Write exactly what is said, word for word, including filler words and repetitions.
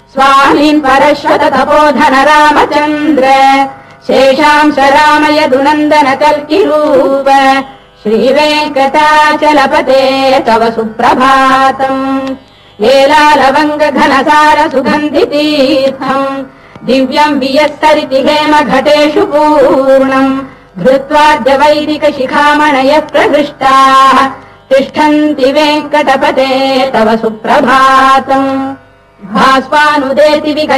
स्वामीन् परश्वत तपोधन रामचन्द्र शेषांश रामयदुनन्दन कल्किरूप श्रीवेङ्कटाचलपते तव सुप्रभातम् एलालवङ्ग घनसार सुगन्धितीर्थम् दिव्यम् वियस्तरिति हेम घटेषु पूर्णम् धृत्वाद्य वैदिक शिखामणयः प्रहृष्टाः तिष्ठन्ति वेङ्कटपते तव सुप्रभातम् भास्वानुदेति विगत